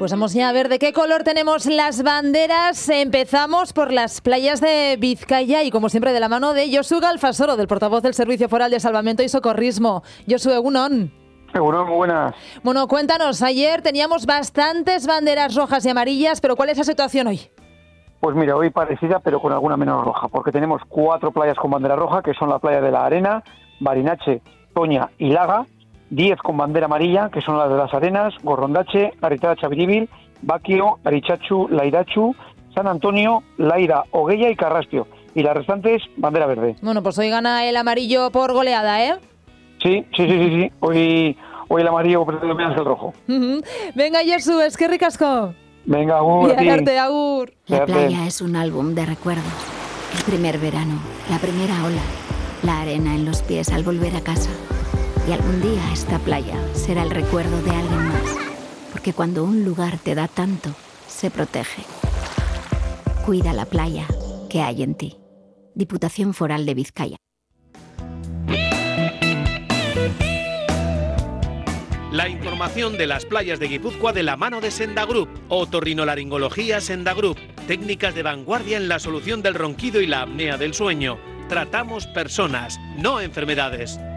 Pues vamos ya a ver de qué color tenemos las banderas. Empezamos por las playas de Vizcaya y como siempre de la mano de Josu Galfasoro, del portavoz del Servicio Foral de Salvamento y Socorrismo. Josu, egunon. Egunon, muy buenas. Bueno, cuéntanos, ayer teníamos bastantes banderas rojas y amarillas, pero ¿cuál es la situación hoy? Pues mira, hoy parecida, pero con alguna menos roja, porque tenemos 4 playas con bandera roja, que son la playa de la Arena, Barinache, Toña y Laga, 10 con bandera amarilla, que son las de las Arenas, Gorrondache, Aritada Chabiribil, Baquio, Arichachu, Lairachu, San Antonio, Laira, Oguella y Carraspio. Y las restantes, bandera verde. Bueno, pues hoy gana el amarillo por goleada, ¿eh? Sí. Hoy el amarillo predomina ante el rojo. Venga, Josu, es que ricasco. Venga, agur. Agur. La playa es un álbum de recuerdos. El primer verano, la primera ola, la arena en los pies al volver a casa. Y algún día esta playa será el recuerdo de alguien más. Porque cuando un lugar te da tanto, se protege. Cuida la playa que hay en ti. Diputación Foral de Vizcaya. La información de las playas de Guipúzcoa de la mano de Sendagroup. Otorrinolaringología Sendagroup. Técnicas de vanguardia en la solución del ronquido y la apnea del sueño. Tratamos personas, no enfermedades.